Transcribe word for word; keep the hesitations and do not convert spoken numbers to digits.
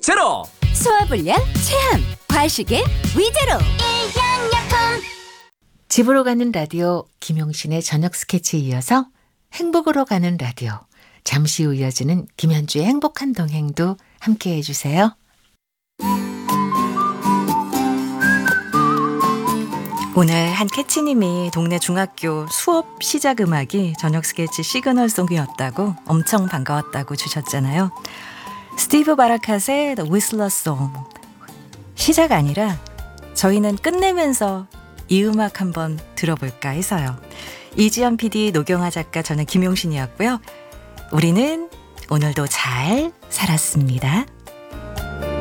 제로. 소화불량, 체함, 과식의 위제로. 집으로 가는 라디오 김용신의 저녁 스케치에 이어서 행복으로 가는 라디오 잠시 후 이어지는 김현주의 행복한 동행도 함께해 주세요. 오늘 한 캐치님이 동네 중학교 수업 시작 음악이 저녁 스케치 시그널송이었다고 엄청 반가웠다고 주셨잖아요. 스티브 바라캇의 The Whistler Song. 시작 아니라 저희는 끝내면서 이 음악 한번 들어볼까 해서요. 이지연 피디, 노경아 작가, 저는 김용신이었고요. 우리는 오늘도 잘 살았습니다.